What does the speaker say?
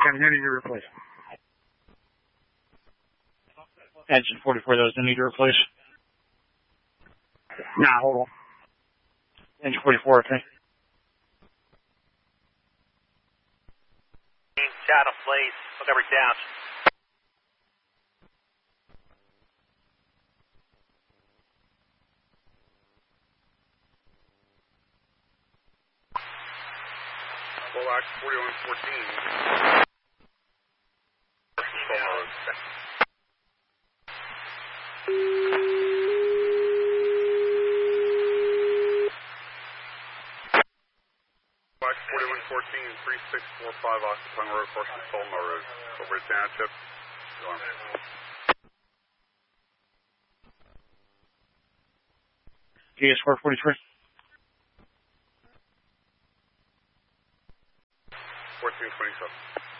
Kevin, who need to replace? Engine 44, those need to replace. Nah, hold on. Engine 44, okay. Out of place. Montgomery down. Bullock 4114. Bullock 4114, 3645 Occupying Road, portion of Solomon Road. Over to Township. Go on. GS 443. 1427.